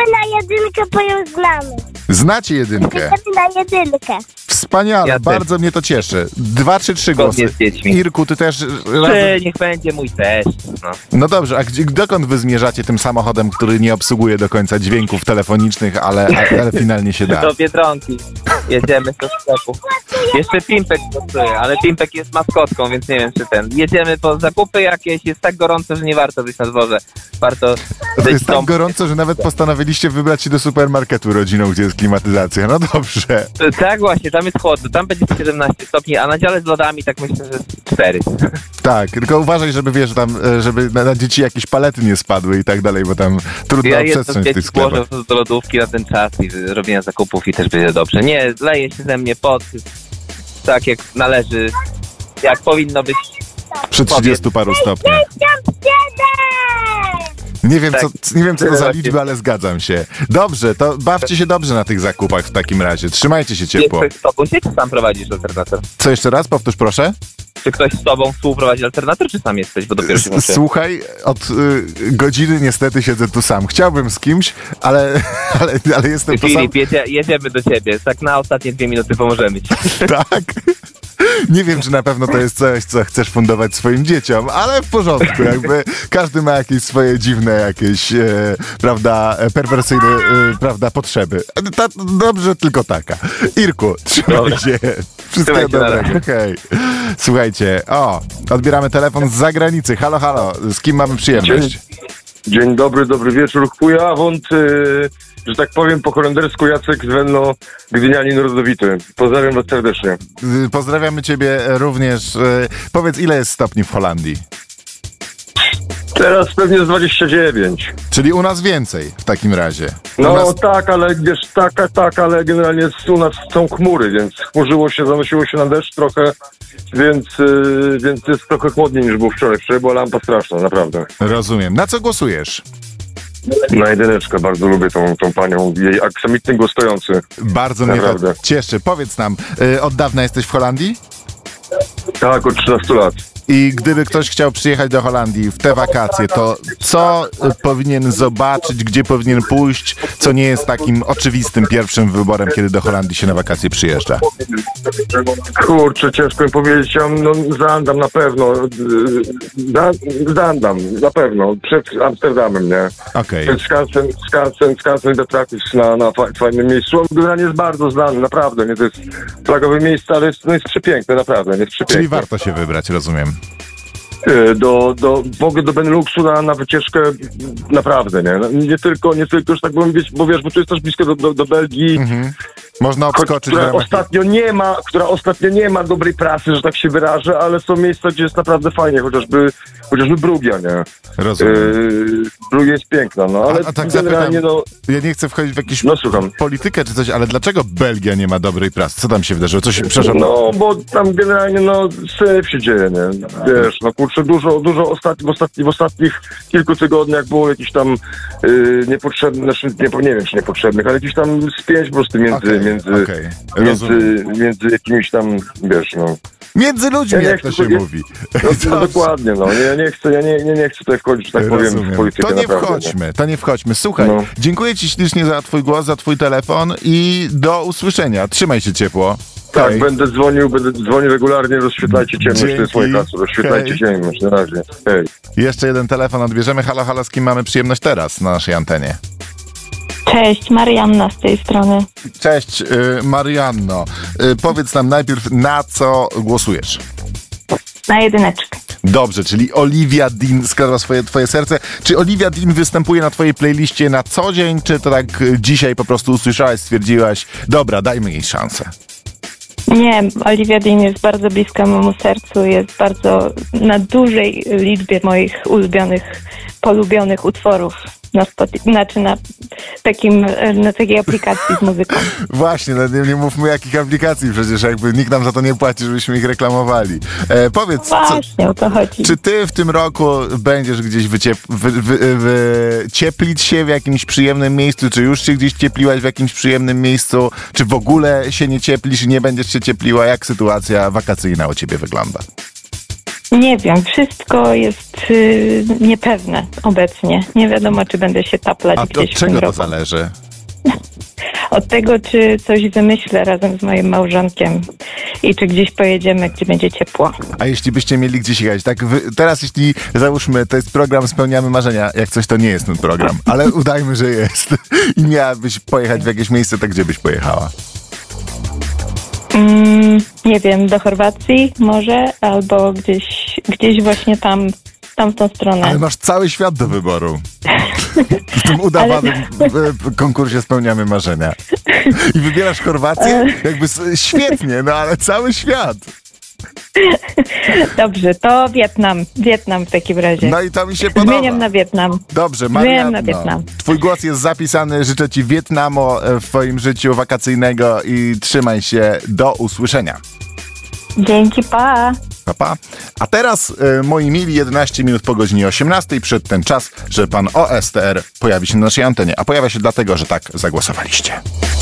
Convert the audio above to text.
na jedynkę, bo ją znamy. Znacie jedynkę? Jedziemy na jedynkę. Wspaniale, Ja bardzo mnie to cieszy. 2 czy 3 głosy. Zgodnie z dziećmi. Irku, ty też... Niech będzie mój też. No. No dobrze, a dokąd wy zmierzacie tym samochodem, który nie obsługuje do końca dźwięków telefonicznych, ale finalnie się da? Do Biedronki. Jedziemy do sklepu. Jeszcze Pimpek głosuje, ale Pimpek jest maskotką, więc nie wiem, czy jedziemy po zakupy jakieś, jest tak gorąco, że nie warto być na dworze. Warto To jest tak gorąco, że nawet postanowiliście wybrać się do supermarketu rodziną, gdzie jest klimatyzacja. No dobrze. Tak właśnie, tam jest chłodno, tam będzie 17 stopni, a na dziale z lodami tak myślę, że 4. Tak, tylko uważaj, żeby wiesz, tam, żeby na dzieci jakieś palety nie spadły i tak dalej, bo tam trudno Ja jedno przestrząć z w tych dzieci sklepach. włożę do lodówki na ten czas i robienia zakupów i też będzie dobrze. Nie, leje się ze mnie pot, tak jak należy, jak powinno być. Przy 30 paru stopniach. 57! Nie wiem, Tak. nie wiem co to za Właśnie. liczby, ale zgadzam się. Dobrze, to bawcie się dobrze na tych zakupach w takim razie. Trzymajcie się Jest ciepło. ktoś z tobą, czy sam prowadzisz alternator? Co jeszcze raz? Powtórz proszę. Czy ktoś z tobą współprowadzi alternator, czy sam jesteś, bo dopiero się muszę... Słuchaj, od godziny niestety siedzę tu sam. Chciałbym z kimś, ale jestem tu sam. Filip, jedziemy do ciebie, tak na ostatnie 2 minuty pomożemy ci. Tak. Nie wiem, czy na pewno to jest coś, co chcesz fundować swoim dzieciom, ale w porządku, jakby każdy ma jakieś swoje dziwne, jakieś, prawda, perwersyjne, prawda, potrzeby. Dobrze, tylko taka. Irku, trzymaj się. Wszystkiego Trzymaj się, dobrego. Hej. Słuchajcie, odbieramy telefon z zagranicy. Halo, halo, z kim mamy przyjemność? Dzień dobry, dobry wieczór. Chujawąd, że tak powiem po holendersku Jacek z Venlo, Gdynianin rodowity. Pozdrawiam was serdecznie. Pozdrawiamy ciebie również. Powiedz, ile jest stopni w Holandii? Teraz pewnie z 29. Czyli u nas więcej w takim razie. No tak, ale wiesz, ale generalnie u nas są chmury, więc chmurzyło się, zanosiło się na deszcz trochę, więc jest trochę chłodniej niż było wczoraj. Wczoraj była lampa straszna, naprawdę. Rozumiem. Na co głosujesz? Na jedyneczkę bardzo lubię tą panią, jej aksamitny głos stojący. Bardzo mnie to Naprawdę. cieszy. Powiedz nam, od dawna jesteś w Holandii? Tak, od 13 lat. I gdyby ktoś chciał przyjechać do Holandii w te wakacje, to co powinien zobaczyć, gdzie powinien pójść, co nie jest takim oczywistym pierwszym wyborem, kiedy do Holandii się na wakacje przyjeżdża? Kurczę, ciężko mi powiedzieć, Zaandam na pewno, Zaandam na pewno, przed Amsterdamem, nie? Okej. Przed Skansen Betrachtis na fajnym miejscu. On generalnie jest bardzo znany, naprawdę, nie? To jest flagowe miejsce, ale jest przepiękne, naprawdę, jest przepiękne. Czyli warto się wybrać, rozumiem. W ogóle do Beneluxu na wycieczkę naprawdę, nie? Nie tylko, że tak powiem, bo wiesz, bo tu jest też blisko do Belgii. Można obskoczyć w która ramach... ostatnio nie ma dobrej prasy, że tak się wyrażę, ale są miejsca, gdzie jest naprawdę fajnie, chociażby Brugia, nie? Rozumiem. Brugia jest piękna, no, ale A tak generalnie, zapytam, ja nie chcę wchodzić w jakąś słucham. politykę czy coś, ale dlaczego Belgia nie ma dobrej prasy? Co tam się wydarzyło? Coś, przepraszam, No, bo tam generalnie, syf się dzieje, nie? Wiesz, kurczę, dużo w ostatnich kilku tygodniach było jakichś tam niepotrzebnych, znaczy, nie wiem, czy niepotrzebnych, ale jakichś tam spięć po prostu między jakimiś tam, wiesz, Między ludźmi, jak to się mówi. Dokładnie, ja nie chcę tutaj wchodzić, że tak powiem, w politykę. To nie wchodźmy. Słuchaj, dziękuję ci ślicznie za twój głos, za twój telefon i do usłyszenia. Trzymaj się ciepło. Tak, Hej. będę dzwonił regularnie, rozświetlajcie ciemność, to jest moje kasy, rozświetlajcie ciemność, na razie. Hej. Jeszcze jeden telefon odbierzemy. Halo, halo, z kim mamy przyjemność teraz na naszej antenie? Cześć, Marianna z tej strony. Cześć, Marianno. Powiedz nam najpierw, na co głosujesz? Na jedyneczkę. Dobrze, czyli Olivia Dean skradła twoje serce. Czy Olivia Dean występuje na twojej playliście na co dzień, czy to tak dzisiaj po prostu usłyszałaś, stwierdziłaś, dobra, dajmy jej szansę? Nie, Olivia Dean jest bardzo bliska memu sercu, jest bardzo na dużej liczbie moich ulubionych, polubionych utworów na takiej aplikacji z muzyką. Właśnie, nie mówmy jakich aplikacji, przecież jakby nikt nam za to nie płaci, żebyśmy ich reklamowali. Powiedz, Właśnie, o to chodzi. czy ty w tym roku będziesz gdzieś wycieplić się w jakimś przyjemnym miejscu, czy już się gdzieś ciepliłaś w jakimś przyjemnym miejscu, czy w ogóle się nie cieplisz i nie będziesz się ciepliła? Jak sytuacja wakacyjna u ciebie wygląda? Nie wiem, wszystko jest niepewne obecnie. Nie wiadomo, czy będę się taplać A gdzieś od w tym czego to roku. zależy? Od tego, czy coś wymyślę razem z moim małżonkiem i czy gdzieś pojedziemy, gdzie będzie ciepło. A jeśli byście mieli gdzieś jechać, tak teraz jeśli załóżmy, to jest program Spełniamy Marzenia, jak coś to nie jest ten program, ale udajmy, że jest i miałabyś pojechać w jakieś miejsce, to gdzie byś pojechała? Nie wiem, do Chorwacji może, albo gdzieś właśnie tam, w tamtą stronę. Ale masz cały świat do wyboru. W tym udawanym konkursie Spełniamy Marzenia. I wybierasz Chorwację? Jakby świetnie, no ale cały świat. Dobrze, to Wietnam w takim razie. No i to mi się podoba. Zmieniam na Wietnam. Dobrze, Zmieniam Marianno, na Wietnam. twój głos jest zapisany. Życzę ci Wietnamu w twoim życiu wakacyjnego i trzymaj się. Do usłyszenia. Dzięki, pa! Pa, pa. A teraz, moi mili, 11 minut po godzinie 18, przed ten czas, że pan OSTR pojawi się na naszej antenie. A pojawia się dlatego, że tak zagłosowaliście.